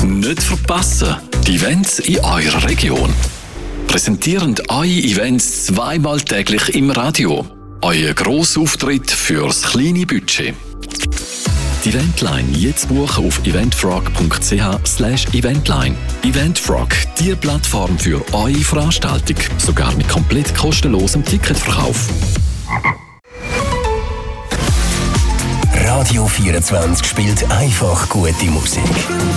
Nicht verpassen, die Events in eurer Region. Präsentierend eure Events zweimal täglich im Radio. Euer Grossauftritt fürs kleine Budget. Die Eventline jetzt buchen auf eventfrog.ch/eventline. Eventfrog, die Plattform für eure Veranstaltung. Sogar mit komplett kostenlosem Ticketverkauf. Radio 24 spielt einfach gute Musik.